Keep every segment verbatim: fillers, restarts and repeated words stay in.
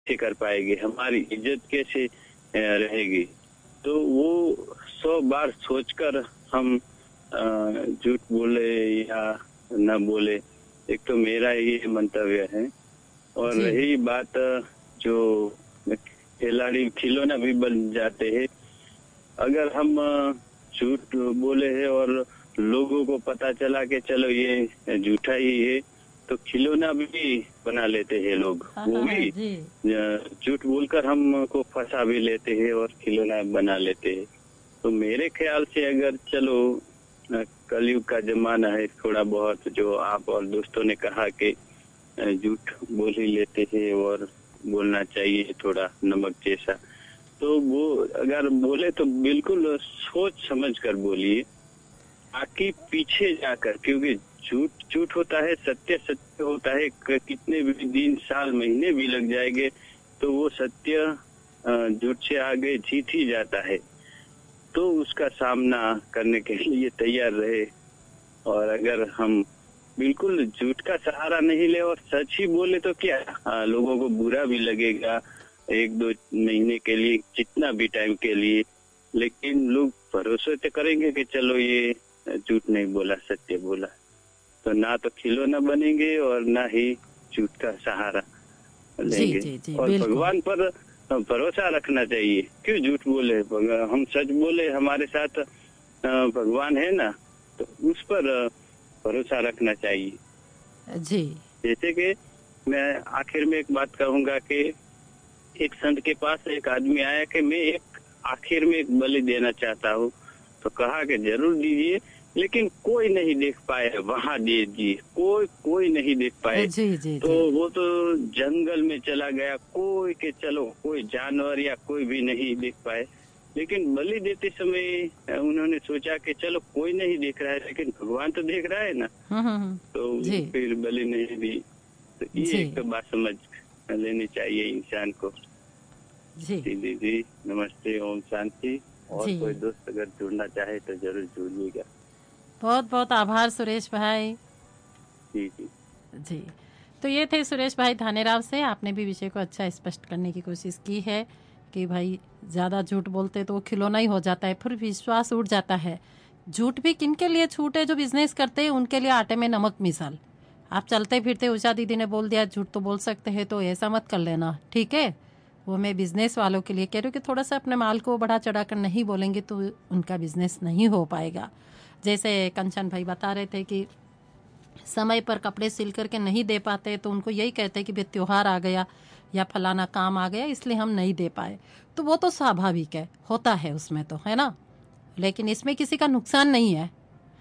कैसे कर पाएंगे, हमारी इज्जत कैसे अ, रहेगी। तो वो सौ बार सोचकर हम अ, झूठ बोले या ना बोले, एक तो मेरा ये मंतव्य है। और जी। रही बात अ, जो खिलाड़ी खिलौना भी बन जाते हैं, अगर हम अ, झूठ बोले हैं और लोगों को पता चला कि चलो ये झूठा ही है, तो खिलौना भी बना लेते हैं लोग, हाँ वो हाँ हाँ भी जी। अ, झूठ बोलकर हमको फंसा भी लेते हैं और खिलौना बना लेते हैं। तो मेरे ख्याल से अगर चलो अ, कलयुग का जमाना है, थोड़ा बहुत जो आप और दोस्तों ने कहा कि अ, झूठ बोल ही लेते हैं और बोलना चाहिए थोड़ा नमक जैसा, तो वो अगर बोले तो बिल्कुल सोच समझ कर बोलिए, आगे पीछे जाकर, क्योंकि झूठ झूठ होता है, सत्य सत्य होता है। क- कितने भी दिन साल महीने भी लग जाएंगे तो वो सत्य अ, झूठ से आगे जीत ही जाता है। तो उसका सामना करने के लिए तैयार रहे। और अगर हम बिल्कुल झूठ का सहारा नहीं ले और सच ही बोले तो क्या, हाँ, लोगों को बुरा भी लगेगा एक दो महीने के लिए, कितना भी टाइम के लिए, लेकिन लोग भरोसे तो करेंगे कि चलो ये झूठ नहीं बोला, सत्य बोला। तो ना तो खिलौना बनेंगे और ना ही झूठ का सहारा जी लेंगे। जी जी और बिल्कुल। भगवान पर भरोसा रखना चाहिए, क्यों झूठ बोले, हम सच बोले, हमारे साथ अ, भगवान है ना, तो उस पर अ, भरोसा रखना चाहिए। जी। जैसे कि मैं आखिर में एक बात कहूंगा कि एक संत के पास एक आदमी आया कि मैं एक आखिर में एक बलि देना चाहता हूँ। तो कहा कि जरूर दीजिए, लेकिन कोई नहीं देख पाए, वहां दे दीजिए, कोई कोई नहीं देख पाए। जी जी तो जी। वो तो जंगल में चला गया, कोई के चलो कोई जानवर या कोई भी नहीं देख पाए। लेकिन बलि देते समय अ, उन्होंने सोचा कि चलो कोई नहीं देख रहा है, लेकिन भगवान तो देख रहा है ना। हम्म हम्म हम्म, तो जी फिर बलि नहीं दी। तो ये जी एक तो बात समझ लेनी चाहिए इंसान को। जी जी दीदी, नमस्ते, ओम शांति। और जी। कोई दोस्त अगर जुड़ना चाहे तो जरूर जुड़िएगा। बहुत बहुत आभार सुरेश भाई। जी जी। जी। तो ये थे सुरेश भाई धानेराव से। आपने भी विषय को अच्छा स्पष्ट करने की कोशिश की है कि भाई ज़्यादा झूठ बोलते तो वो खिलौना ही हो जाता है, फिर विश्वास उठ जाता है। झूठ भी किन के लिए छूट है, जो बिजनेस करते हैं उनके लिए आटे में नमक मिसाल। आप चलते फिरते उषा दीदी ने बोल दिया झूठ तो बोल सकते हैं, तो ऐसा मत कर लेना, ठीक है। वो मैं बिजनेस वालों के लिए कह रही हूँ कि थोड़ा सा अपने माल को बढ़ा चढ़ा कर नहीं बोलेंगे तो उनका बिजनेस नहीं हो पाएगा। जैसे कंचन भाई बता रहे थे कि समय पर कपड़े सिल करके नहीं दे पाते, तो उनको यही कहते हैं कि भाई त्योहार आ गया या फलाना काम आ गया इसलिए हम नहीं दे पाए। तो वो तो स्वाभाविक है, होता है उसमें तो, है ना। लेकिन इसमें किसी का नुकसान नहीं है।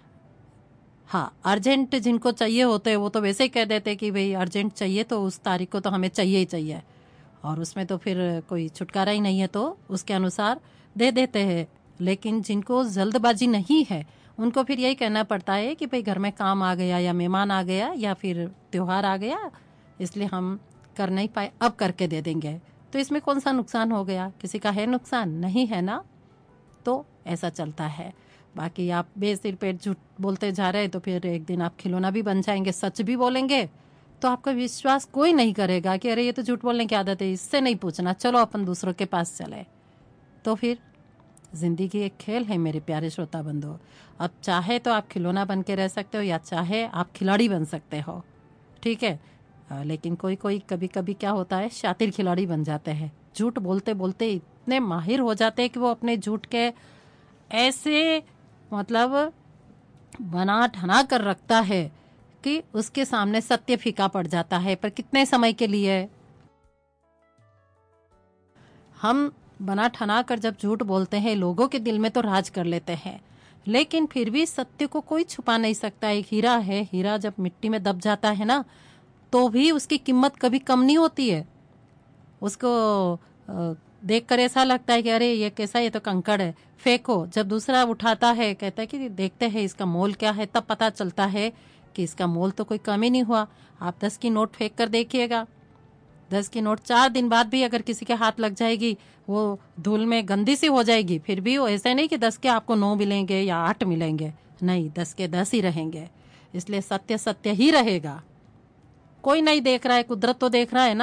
हाँ, अर्जेंट जिनको चाहिए होते हैं वो तो वैसे ही कह देते हैं कि भाई अर्जेंट चाहिए तो उस तारीख को तो हमें चाहिए ही चाहिए, और उसमें तो फिर कोई छुटकारा ही नहीं है, तो उसके अनुसार दे देते हैं। लेकिन जिनको जल्दबाजी नहीं है उनको फिर यही कहना पड़ता है कि भाई घर में काम आ गया या मेहमान आ गया या फिर त्योहार आ गया, इसलिए हम कर नहीं पाए, अब करके दे देंगे। तो इसमें कौन सा नुकसान हो गया, किसी का है नुकसान नहीं है ना। तो ऐसा चलता है। बाकी आप बेसिर पेट झूठ बोलते जा रहे तो फिर एक दिन आप खिलौना भी बन जाएंगे, सच भी बोलेंगे तो आपका विश्वास कोई नहीं करेगा कि अरे ये तो झूठ बोलने की आदत है, इससे नहीं पूछना, चलो अपन दूसरों के पास चले। तो फिर जिंदगी एक खेल है मेरे प्यारे श्रोता बंधु। अब चाहे तो आप खिलौना बन के रह सकते हो या चाहे आप खिलाड़ी बन सकते हो, ठीक है। अ, लेकिन कोई कोई कभी कभी क्या होता है, शातिर खिलाड़ी बन जाते हैं, झूठ बोलते बोलते इतने माहिर हो जाते हैं कि वो अपने झूठ के ऐसे मतलब बना ठना कर रखता है कि उसके सामने सत्य फीका पड़ जाता है, पर कितने समय के लिए। हम बना ठना कर जब झूठ बोलते हैं लोगों के दिल में तो राज कर लेते हैं, लेकिन फिर भी सत्य को कोई छुपा नहीं सकता। एक हीरा है, हीरा जब मिट्टी में दब जाता है ना तो भी उसकी कीमत कभी कम नहीं होती है। उसको देख कर ऐसा लगता है कि अरे ये कैसा, ये तो कंकड़ है, फेंको। जब दूसरा उठाता है कहता है कि देखते हैं इसका मोल क्या है, तब पता चलता है कि इसका मोल तो कोई कम ही नहीं हुआ। आप दस की नोट फेंक कर देखिएगा, दस की नोट चार दिन बाद भी अगर किसी के हाथ लग जाएगी वो धूल में गंदी सी हो जाएगी, फिर भी वो ऐसा नहीं कि दस के आपको नौ मिलेंगे या आठ मिलेंगे, नहीं, दस के दस ही रहेंगे। इसलिए सत्य सत्य ही रहेगा। कोई नहीं देख रहा है, कुदरत तो देख रहा है ना।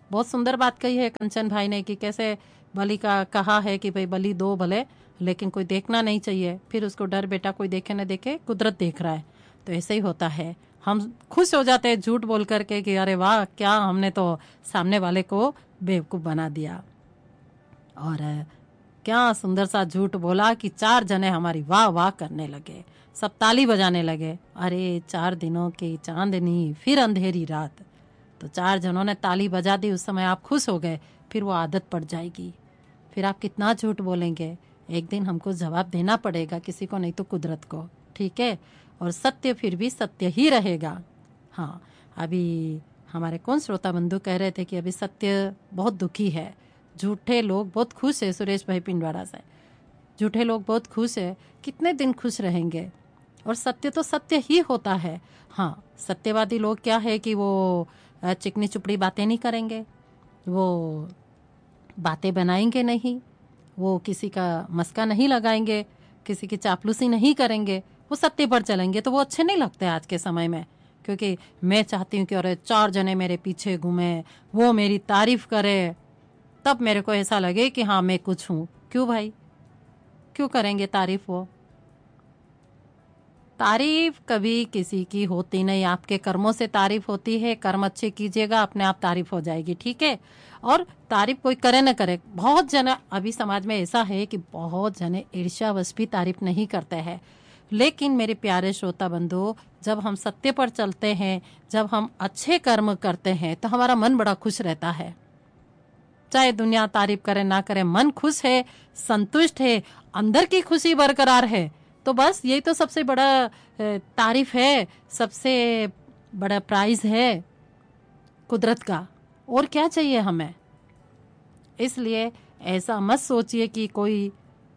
बहुत सुंदर बात कही है कंचन भाई ने कि कैसे बलि का कहा है कि भाई बलि दो भले, लेकिन कोई देखना नहीं चाहिए। फिर उसको डर बेटा कोई देखे न देखे, कुदरत देख रहा है। तो ऐसे ही होता है, हम खुश हो जाते हैं झूठ बोल करके कि अरे वाह, क्या हमने तो सामने वाले को बेवकूफ़ बना दिया। और क्या सुंदर सा झूठ बोला कि चार जने हमारी वाह वाह करने लगे, सब ताली बजाने लगे। अरे चार दिनों की चांदनी फिर अंधेरी रात, तो चार जनों ने ताली बजा दी, उस समय आप खुश हो गए, फिर वो आदत पड़ जाएगी। फिर आप कितना झूठ बोलेंगे, एक दिन हमको जवाब देना पड़ेगा, किसी को नहीं तो कुदरत को, ठीक है। और सत्य फिर भी सत्य ही रहेगा। हाँ, अभी हमारे कौन श्रोता बंधु कह रहे थे कि अभी सत्य बहुत दुखी है, झूठे लोग बहुत खुश है। सुरेश भाई पिंडवाड़ा से, झूठे लोग बहुत खुश है, कितने दिन खुश रहेंगे। और सत्य तो सत्य ही होता है। हाँ, सत्यवादी लोग क्या है कि वो चिकनी चुपड़ी बातें नहीं करेंगे, वो बातें बनाएंगे नहीं, वो किसी का मस्का नहीं लगाएंगे, किसी की चापलूसी नहीं करेंगे, वो सत्य पर चलेंगे। तो वो अच्छे नहीं लगते आज के समय में, क्योंकि मैं चाहती हूँ कि अरे चार जने मेरे पीछे घूमे, वो मेरी तारीफ करे, तब मेरे को ऐसा लगे कि हाँ मैं कुछ हूँ। क्यों भाई, क्यों करेंगे तारीफ? वो तारीफ कभी किसी की होती नहीं, आपके कर्मों से तारीफ होती है। कर्म अच्छे कीजिएगा, अपने आप तारीफ हो जाएगी, ठीक है। और तारीफ कोई करे न करे, बहुत जने अभी समाज में ऐसा है कि बहुत जने ईर्ष्यावश भी तारीफ नहीं करते हैं। लेकिन मेरे प्यारे श्रोता बंधु, जब हम सत्य पर चलते हैं, जब हम अच्छे कर्म करते हैं, तो हमारा मन बड़ा खुश रहता है। चाहे दुनिया तारीफ करे ना करे, मन खुश है, संतुष्ट है, अंदर की खुशी बरकरार है। तो बस यही तो सबसे बड़ा तारीफ है, सबसे बड़ा प्राइज है कुदरत का। और क्या चाहिए हमें? इसलिए ऐसा मत सोचिए कि कोई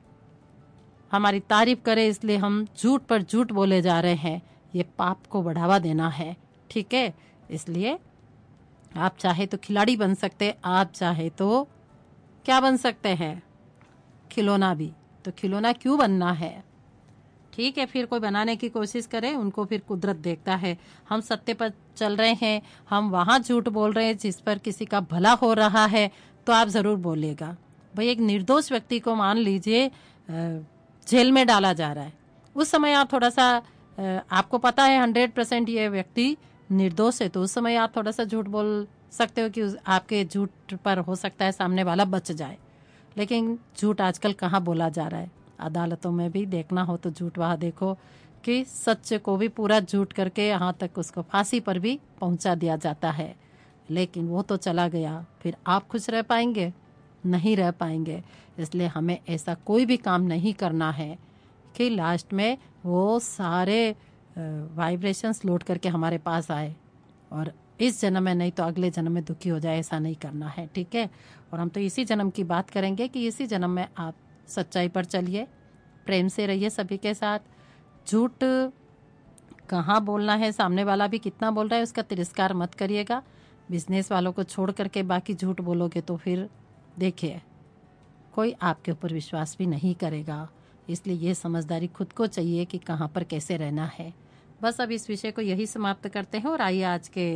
हमारी तारीफ करे इसलिए हम झूठ पर झूठ बोले जा रहे हैं। ये पाप को बढ़ावा देना है, ठीक है। इसलिए आप चाहे तो खिलाड़ी बन सकते, आप चाहे तो क्या बन सकते हैं, खिलौना भी। तो खिलौना क्यों बनना है, ठीक है। फिर कोई बनाने की कोशिश करे, उनको फिर कुदरत देखता है। हम सत्य पर चल रहे हैं, हम वहाँ झूठ बोल रहे हैं जिस पर किसी का भला हो रहा है, तो आप ज़रूर बोलिएगा। भाई एक निर्दोष व्यक्ति को मान लीजिए जेल में डाला जा रहा है, उस समय आप थोड़ा सा, आपको पता है हंड्रेड परसेंट ये व्यक्ति निर्दोष है, तो उस समय आप थोड़ा सा झूठ बोल सकते हो कि आपके झूठ पर हो सकता है सामने वाला बच जाए। लेकिन झूठ आजकल कहाँ बोला जा रहा है, अदालतों में भी देखना हो तो झूठ वहाँ देखो कि सच को भी पूरा झूठ करके यहाँ तक उसको फांसी पर भी पहुँचा दिया जाता है। लेकिन वो तो चला गया, फिर आप खुश रह पाएंगे? नहीं रह पाएंगे। इसलिए हमें ऐसा कोई भी काम नहीं करना है कि लास्ट में वो सारे वाइब्रेशंस लौट करके हमारे पास आए और इस जन्म में नहीं तो अगले जन्म में दुखी हो जाए। ऐसा नहीं करना है, ठीक है। और हम तो इसी जन्म की बात करेंगे कि इसी जन्म में आप सच्चाई पर चलिए, प्रेम से रहिए सभी के साथ। झूठ कहाँ बोलना है, सामने वाला भी कितना बोल रहा है उसका तिरस्कार मत करिएगा। बिजनेस वालों को छोड़ करके बाकी झूठ बोलोगे तो फिर देखिए कोई आपके ऊपर विश्वास भी नहीं करेगा। इसलिए ये समझदारी खुद को चाहिए कि कहाँ पर कैसे रहना है। बस अब इस विषय को यही समाप्त करते हैं और आइए आज के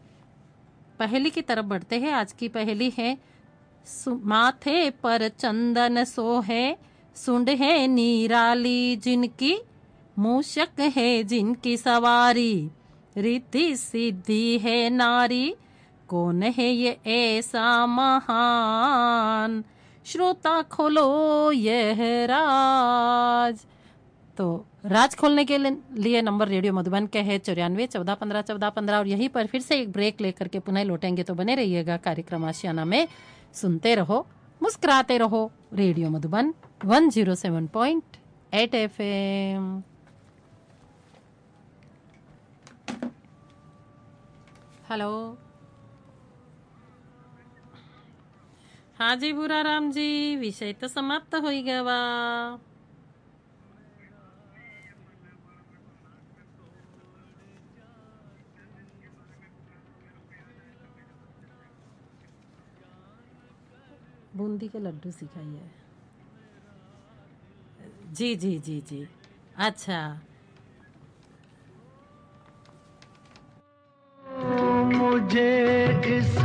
पहेली की तरफ बढ़ते हैं। आज की पहेली है, माथे पर चंदन सो है, सुंड है नीराली जिनकी, मूषक है जिनकी सवारी, रिद्धि सिद्धि है नारी, कौन है ये ऐसा महान, श्रोता खोलो यह राज। तो राज खोलने के लिए नंबर रेडियो मधुबन के है चौरानवे चौदह पंद्रह चौदह पंद्रह। और यहीं पर फिर से एक ब्रेक लेकर के पुनः लौटेंगे, तो बने रहिएगा कार्यक्रम आशियाना में। सुनते रहो, मुस्कुराते रहो। Radio Madhuban one zero seven point eight F M. Hello, हाँ जी भूरा राम जी, विषय तो समाप्त हो गया बा। बूंदी के लड्डू सिखाइए। जी जी जी जी, अच्छा। मुझे इस